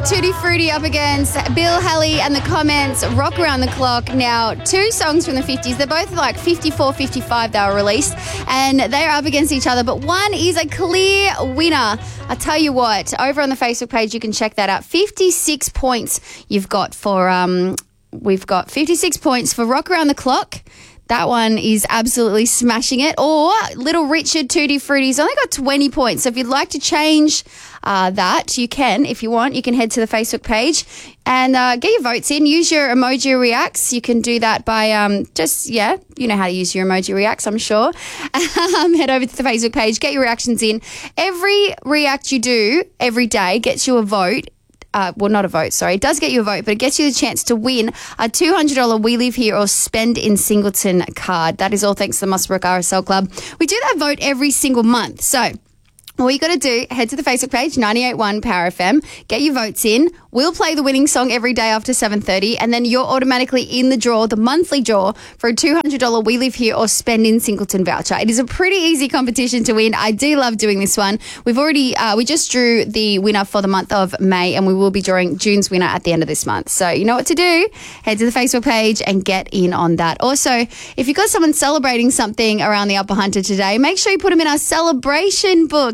got Tutti Frutti up against Bill Haley and the Comments, Rock Around the Clock. Now, two songs from the 50s. They're both like 54, 55 they were released, and they're up against each other, but one is a clear winner. I tell you what, over on the Facebook page, you can check that out. 56 points you've got for, we've got 56 points for Rock Around the Clock. That one is absolutely smashing it. Or Little Richard, Tutti Frutti's only got 20 points. So if you'd like to change that, you can. If you want, you can head to the Facebook page and get your votes in. Use your emoji reacts. You can do that by you know how to use your emoji reacts, I'm sure. Head over to the Facebook page, get your reactions in. Every react you do every day gets you a vote. Not a vote, sorry. It does get you a vote, but it gets you the chance to win a $200 We Live Here or Spend in Singleton card. That is all thanks to the Muswellbrook RSL Club. We do that vote every single month. So all you got to do, head to the Facebook page, 98.1 Power FM, get your votes in. We'll play the winning song every day after 7:30, and then you're automatically in the draw, the monthly draw, for a $200 We Live Here or Spend in Singleton voucher. It is a pretty easy competition to win. I do love doing this one. We've already, we just drew the winner for the month of May, and we will be drawing June's winner at the end of this month. So you know what to do. Head to the Facebook page and get in on that. Also, if you've got someone celebrating something around the Upper Hunter today, make sure you put them in our celebration book,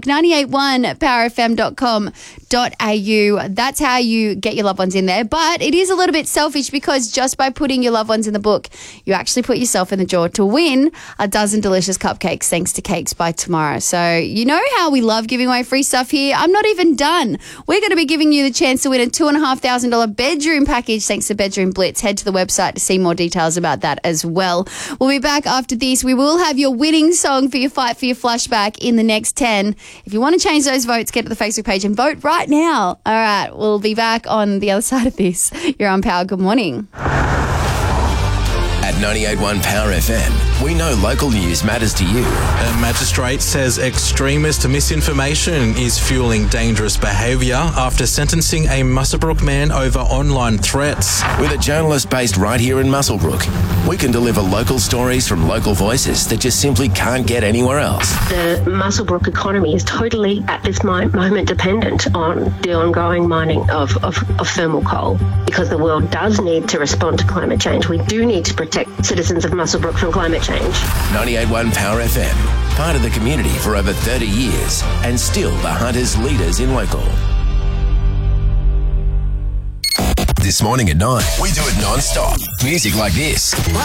981powerfm.com.au. That's how you get your loved ones in there. But it is a little bit selfish because just by putting your loved ones in the book, you actually put yourself in the draw to win a dozen delicious cupcakes thanks to Cakes by Tomorrow. So you know how we love giving away free stuff here. I'm not even done. We're going to be giving you the chance to win a $2,500 bedroom package thanks to Bedroom Blitz. Head to the website to see more details about that as well. We'll be back after this. We will have your winning song for your Fight for Your Flashback in the next 10. If you want to change those votes, get to the Facebook page and vote right now. All right, we'll be back on the other side of this. You're on Power. Good morning. At 98.1 Power FM, we know local news matters to you. A magistrate says extremist misinformation is fueling dangerous behaviour after sentencing a Muswellbrook man over online threats. With a journalist based right here in Muswellbrook, we can deliver local stories from local voices that just simply can't get anywhere else. The Muswellbrook economy is totally, at this moment, dependent on the ongoing mining of thermal coal, because the world does need to respond to climate change. We do need to protect citizens of Muswellbrook from climate change. 98.1 Power FM, part of the community for over 30 years and still the Hunters' leaders in local. This morning at 9, we do it non-stop. Music like this.